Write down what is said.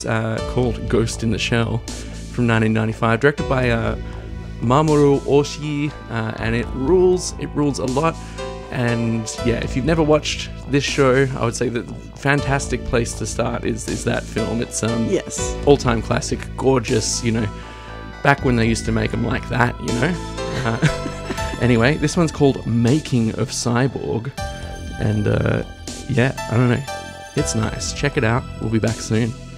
called Ghost in the Shell from 1995, directed by Mamoru Oshii, and it rules a lot. And yeah, if you've never watched this show, I would say the fantastic place to start is that film. It's yes, all-time classic, gorgeous, back when they used to make them like that, Anyway, this one's called Making of Cyborg, and yeah, I don't know, it's nice. Check it out. We'll be back soon.